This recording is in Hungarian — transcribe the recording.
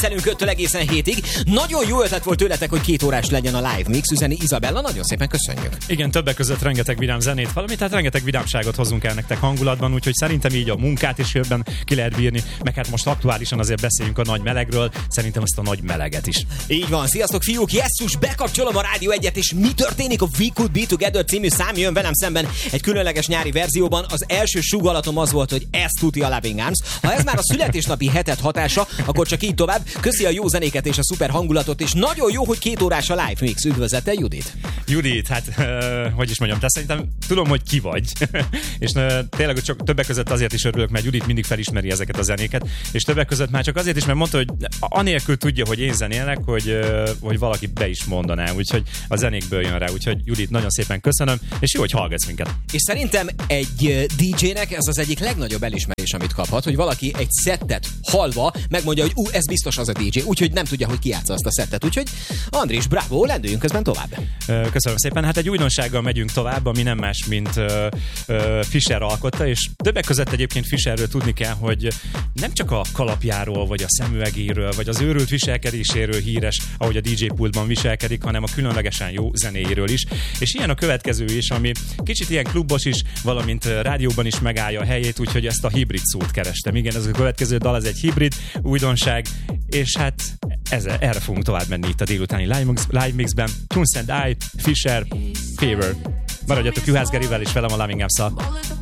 mixelünk 5-től egészen 7-ig. Nagyon jó ötlet volt tőletek, hogy 2 órás legyen a live mix, üzeni Izabella, nagyon szépen köszönjük. Igen, többek között rengeteg vidám zenét valamit, tehát rengeteg vidámságot hozunk el nektek hangulatban, úgyhogy szerintem így a munkát is jobban ki lehet bírni, meg hát most aktuálisan azért beszéljünk a nagy melegről, szerintem ezt a nagy meleget is. Így van, sziasztok fiúk, jesszus, bekapcsolom a Rádió 1-et, és mi történik? A We Could Be Together című szám jön velem szemben egy különleges nyári verzióban. Az első sugalatom az volt, hogy ez tuti a Loving Arms. Ha ez már a születésnapi hetet hatása, akkor csak így tovább. Köszi a jó zenéket és a szuper hangulatot, és nagyon jó, hogy 2 órás a live mix. Üdvözlete, Judit. Judit, hát hogy is mondjam, te szerintem tudom, hogy ki vagy. És tényleg csak többek között azért is örülök, mert Judit mindig felismeri ezeket a zenéket, és többek között már csak azért is, mert mondta, hogy anélkül tudja, hogy én zenélek, hogy valaki be is mondaná, úgyhogy a zenékből jön rá, úgyhogy Judit, nagyon szépen köszönöm, és jó, hogy hallgatsz minket. És szerintem egy DJ-nek ez az egyik legnagyobb elismerés, amit kaphat, hogy valaki egy szettet hallva megmondja, hogy ez biztos az a DJ, úgyhogy nem tudja, hogy kijátsza azt a szettet. Úgyhogy Andris, bravo, lendüljünk közben tovább. Köszönöm szépen. Hát egy újdonsággal megyünk tovább, ami nem más, mint Fischer alkotta, és többek között egyébként Fischerről tudni kell, hogy nem csak a kalapjáról, vagy a szemüvegéről, vagy az őrült viselkedéséről híres, ahogy a DJ pultban viselkedik, hanem a különlegesen jó zenéjéről is. És ilyen a következő is, ami kicsit ilyen klubos is, valamint rádióban is megállja a helyét, úgyhogy ezt a hibrid szót kerestem. Igen, ez a következő dal, ez egy hibrid újdonság, és hát erre fogunk tovább menni itt a délutáni live mixben. Tunes and I, Fischer, Fever. Maradjatok Juhász Gerivel és velem a Loving Arms-szal.